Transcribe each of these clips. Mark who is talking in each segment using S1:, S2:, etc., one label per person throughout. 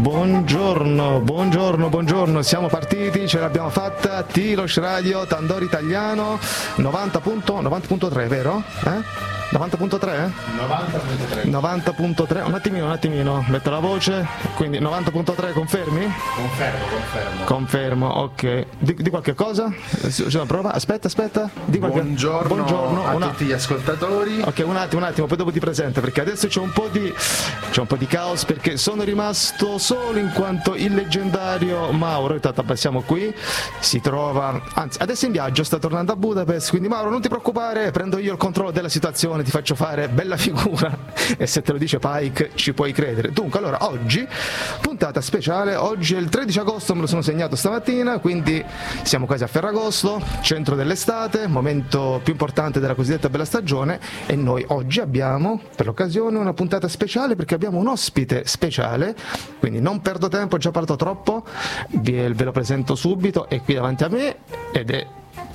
S1: Buongiorno, siamo partiti, ce l'abbiamo fatta, Tilos Radio, Tandori Italiano, 90.3, vero? 90.3? 90.3, un attimino, metto la voce, quindi 90.3 confermi? Confermo, ok. Di qualche cosa? C'è una prova? Aspetta.
S2: Buongiorno a tutti gli ascoltatori.
S1: Ok, un attimo, poi dopo ti presento, perché adesso c'è un po' di caos, perché sono rimasto solo in quanto il leggendario Mauro, intanto passiamo qui, si trova, anzi adesso è in viaggio, sta tornando a Budapest, quindi Mauro non ti preoccupare, prendo io il controllo della situazione, ti faccio fare bella figura e se te lo dice Pike ci puoi credere. Dunque, allora, oggi puntata speciale, oggi è il 13 agosto, me lo sono segnato stamattina, quindi siamo quasi a Ferragosto, centro dell'estate, momento più importante della cosiddetta bella stagione, e noi oggi abbiamo per l'occasione una puntata speciale perché abbiamo un ospite speciale, quindi non perdo tempo, ho già parlato troppo, ve lo presento subito, è qui davanti a me ed è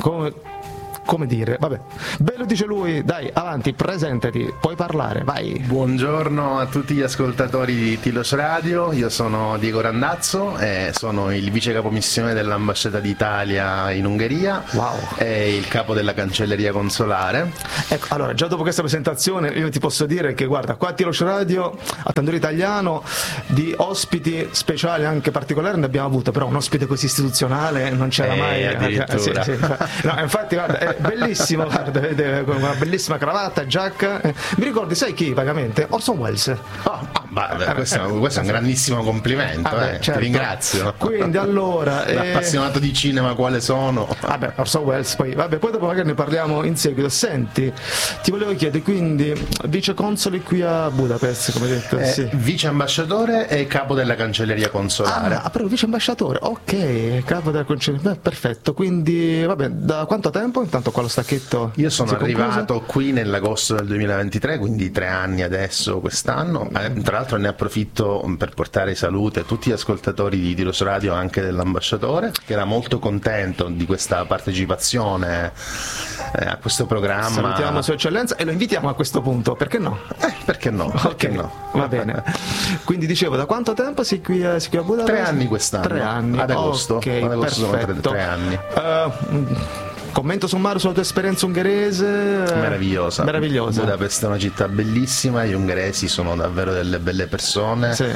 S1: come dire, vabbè, ve lo dice lui, dai, avanti, presentati, puoi parlare, vai.
S2: Buongiorno a tutti gli ascoltatori di Tilos Radio, io sono Diego Randazzo e sono il vice capomissione dell'Ambasciata d'Italia in Ungheria.
S1: Wow.
S2: E il capo della cancelleria consolare.
S1: Ecco, allora, già dopo questa presentazione io ti posso dire che, guarda, qua a Tilos Radio, a Tandori Italiano, di ospiti speciali anche particolari ne abbiamo avuto, però un ospite così istituzionale non c'era mai.
S2: Addirittura.
S1: Sì. No, infatti, guarda, è bellissimo, guarda, vedete, con una bellissima cravatta, giacca. Mi ricordi, sai chi vagamente? Orson Welles.
S2: Questo è un grandissimo complimento,
S1: certo.
S2: Ti ringrazio.
S1: Quindi allora,
S2: l'appassionato di cinema quale sono?
S1: Orson Welles, poi dopo magari ne parliamo in seguito. Senti, ti volevo chiedere, quindi vice console qui a Budapest, come detto, sì.
S2: Vice ambasciatore e capo della cancelleria consolare.
S1: Però vice ambasciatore, ok, capo della cancelleria, perfetto. Quindi vabbè, da quanto tempo? Intanto qua lo stacchetto.
S2: Io sono arrivato qui nell'agosto del 2023, quindi 3 anni adesso quest'anno. Tra l'altro ne approfitto per portare salute a tutti gli ascoltatori di Tilos Radio, anche dell'ambasciatore, che era molto contento di questa partecipazione a questo programma.
S1: Salutiamo Sua Eccellenza e lo invitiamo a questo punto, perché no?
S2: Perché no? Perché no?
S1: Va bene. Quindi dicevo, da quanto tempo sei qui a Budapest?
S2: 3 anni quest'anno.
S1: 3 anni.
S2: Ad agosto.
S1: Ok,
S2: ad agosto
S1: perfetto.
S2: Sono 3 anni.
S1: Commento sommario sulla tua esperienza ungherese?
S2: Meravigliosa.
S1: Budapest
S2: è una città bellissima, gli ungheresi sono davvero delle belle persone.
S1: Sì.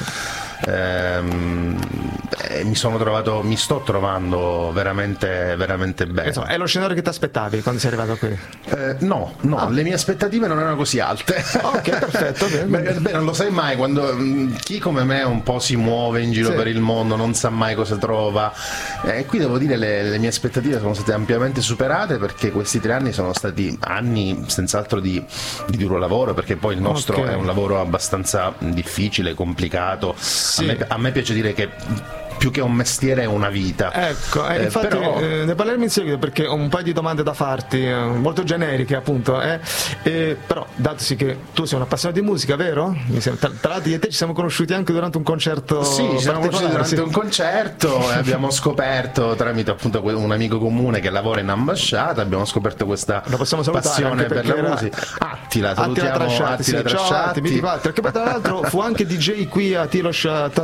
S2: Mi sto trovando veramente bene.
S1: Insomma, è lo scenario che ti aspettavi quando sei arrivato qui?
S2: No, le mie aspettative non erano così alte.
S1: Ok, perfetto.
S2: Beh, non lo sai mai, quando chi come me un po' si muove in giro per il mondo non sa mai cosa trova. Qui devo dire le mie aspettative sono state ampiamente superate, perché questi 3 anni sono stati anni senz'altro di duro lavoro, perché poi il nostro è un lavoro abbastanza difficile, complicato.
S1: Sì.
S2: A me piace dire che più che un mestiere è una vita.
S1: Ecco, infatti
S2: però...
S1: ne parleremo in seguito, perché ho un paio di domande da farti, molto generiche appunto, però datosi che tu sei un appassionato di musica, vero? Tra l'altro io e te ci siamo conosciuti anche durante un concerto.
S2: Sì, ci siamo conosciuti durante un concerto e abbiamo scoperto tramite appunto un amico comune che lavora in ambasciata, abbiamo scoperto questa passione per la musica. Attila Trasciatti,
S1: perché poi tra l'altro fu anche DJ qui a Tilos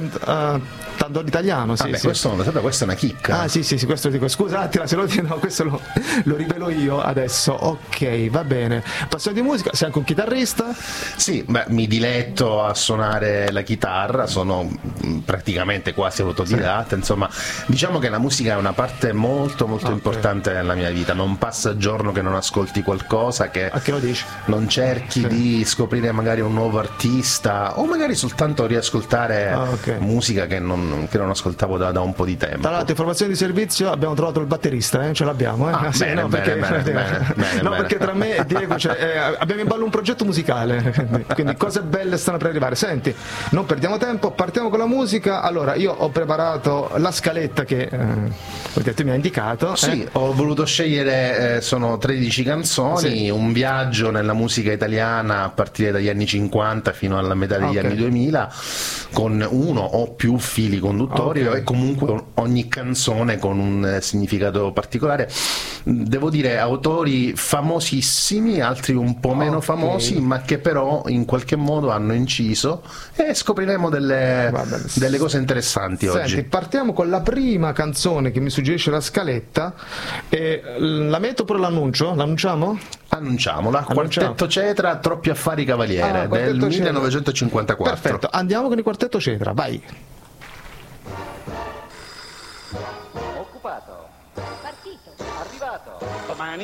S1: Tandori Italiano.
S2: Questo non lo sapevo, questa è una chicca.
S1: Sì, questo dico. Scusa Attila, se lo dico, no, questo lo rivelo io adesso. Ok, va bene. Passione di musica, sei anche un chitarrista?
S2: Sì, mi diletto a suonare la chitarra, sono praticamente quasi autodidatta, insomma, diciamo che la musica è una parte molto importante nella mia vita, non passa giorno che non ascolti qualcosa, che
S1: lo dici?
S2: Non cerchi di scoprire magari un nuovo artista, o magari soltanto riascoltare musica che non ascoltavo da un po' di tempo.
S1: Tra l'altro, informazioni di servizio, abbiamo trovato il batterista, ce l'abbiamo.
S2: Bene,
S1: perché tra me e Diego abbiamo in ballo un progetto musicale, quindi cose belle stanno per arrivare. Senti, non perdiamo tempo, partiamo con la musica. Allora, io ho preparato la scaletta che tu mi hai indicato.
S2: Sì, ho voluto scegliere, sono 13 canzoni, un viaggio nella musica italiana a partire dagli anni 50 fino alla metà degli anni 2000, con uno o più fili conduttori, e comunque ogni canzone con un significato particolare. devo dire, autori famosissimi, altri un po' meno famosi, ma che però in qualche modo hanno inciso, e scopriremo delle cose interessanti.
S1: Senti,
S2: oggi
S1: partiamo con la prima canzone che mi suggerisce la scaletta, e la metto pure l'annuncio? L'annunciamo?
S2: Annunciamola. Quartetto Cetra, Troppi affari cavaliere, del
S1: Quartetto Cetra.
S2: 1954.
S1: Perfetto, andiamo con il Quartetto Cetra, vai.
S3: Occupato. Partito. Arrivato. Domani